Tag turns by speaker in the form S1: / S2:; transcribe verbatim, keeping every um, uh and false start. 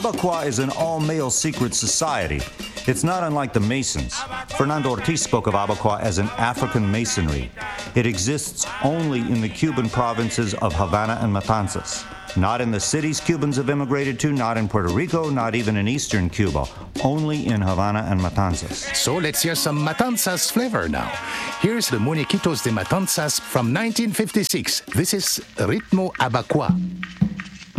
S1: Abacoa is an all-male secret society. It's not unlike the Masons. Fernando Ortiz spoke of Abacoa as an African masonry. It exists only in the Cuban provinces of Havana and Matanzas. Not in the cities Cubans have immigrated to, not in Puerto Rico, not even in eastern Cuba. Only in Havana and Matanzas.
S2: So let's hear some Matanzas flavor now. Here's the Muñequitos de Matanzas from nineteen fifty-six. This is Ritmo Abacoa.